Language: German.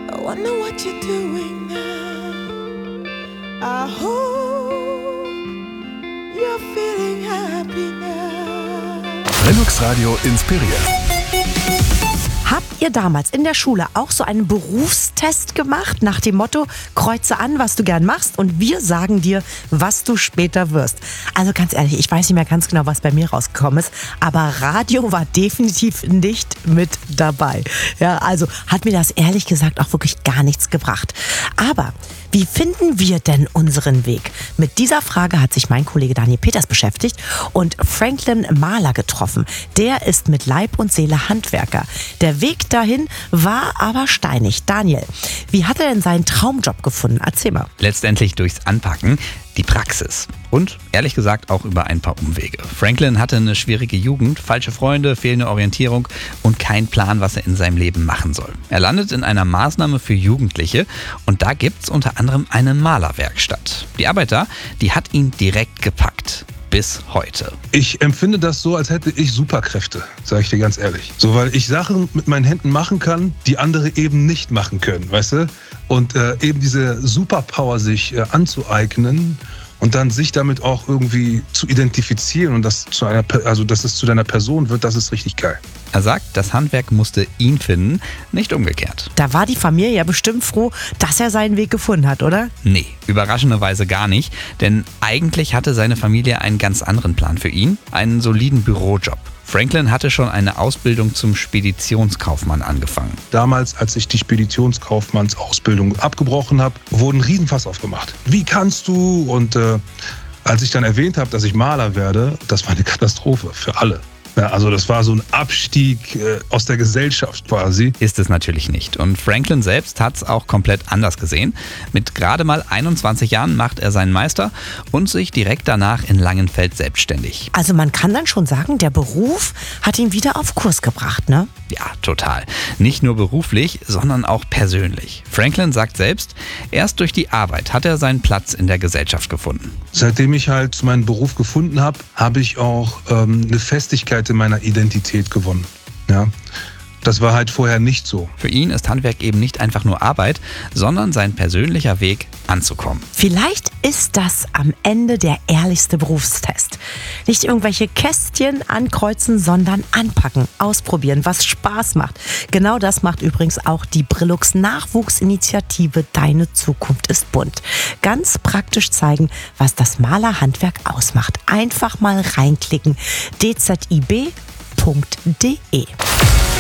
I wonder what you're doing now. I hope you're feeling happy now. Relux Radio inspiriert. Habt ihr damals in der Schule auch so einen Berufstest gemacht nach dem Motto, kreuze an, was du gern machst und wir sagen dir, was du später wirst? Also ganz ehrlich, ich weiß nicht mehr ganz genau, was bei mir rausgekommen ist, aber Radio war definitiv nicht mit dabei. Ja, also hat mir das ehrlich gesagt auch wirklich gar nichts gebracht. Aber wie finden wir denn unseren Weg? Mit dieser Frage hat sich mein Kollege Daniel Peters beschäftigt und Franklin Mahler getroffen. Der ist mit Leib und Seele Handwerker. Der Weg dahin war aber steinig. Daniel, wie hat er denn seinen Traumjob gefunden? Erzähl mal. Letztendlich durchs Anpacken, die Praxis. Und ehrlich gesagt auch über ein paar Umwege. Franklin hatte eine schwierige Jugend, falsche Freunde, fehlende Orientierung und kein Plan, was er in seinem Leben machen soll. Er landet in einer Maßnahme für Jugendliche und da gibt's unter anderem eine Malerwerkstatt. Die Arbeit da, die hat ihn direkt gepackt. Bis heute. Ich empfinde das so, als hätte ich Superkräfte, sage ich dir ganz ehrlich. So, weil ich Sachen mit meinen Händen machen kann, die andere eben nicht machen können, weißt du? Und eben diese Superpower sich anzueignen und dann sich damit auch irgendwie zu identifizieren und dass es zu deiner Person wird, das ist richtig geil. Er sagt, das Handwerk musste ihn finden, nicht umgekehrt. Da war die Familie ja bestimmt froh, dass er seinen Weg gefunden hat, oder? Nee, überraschenderweise gar nicht, denn eigentlich hatte seine Familie einen ganz anderen Plan für ihn, einen soliden Bürojob. Franklin hatte schon eine Ausbildung zum Speditionskaufmann angefangen. Damals, als ich die Speditionskaufmannsausbildung abgebrochen habe, wurde ein Riesenfass aufgemacht. Wie kannst du? Und als ich dann erwähnt habe, dass ich Maler werde, das war eine Katastrophe für alle. Ja, also das war so ein Abstieg aus der Gesellschaft quasi. Ist es natürlich nicht. Und Franklin selbst hat es auch komplett anders gesehen. Mit gerade mal 21 Jahren macht er seinen Meister und sich direkt danach in Langenfeld selbstständig. Also man kann dann schon sagen, der Beruf hat ihn wieder auf Kurs gebracht, ne? Ja, total. Nicht nur beruflich, sondern auch persönlich. Franklin sagt selbst, erst durch die Arbeit hat er seinen Platz in der Gesellschaft gefunden. Seitdem ich halt meinen Beruf gefunden habe, habe ich auch eine Festigkeit in meiner Identität gewonnen. Ja? Das war halt vorher nicht so. Für ihn ist Handwerk eben nicht einfach nur Arbeit, sondern sein persönlicher Weg anzukommen. Vielleicht ist das am Ende der ehrlichste Berufstest. Nicht irgendwelche Kästchen ankreuzen, sondern anpacken, ausprobieren, was Spaß macht. Genau das macht übrigens auch die Brillux Nachwuchsinitiative Deine Zukunft ist bunt. Ganz praktisch zeigen, was das Malerhandwerk ausmacht. Einfach mal reinklicken. dzib.de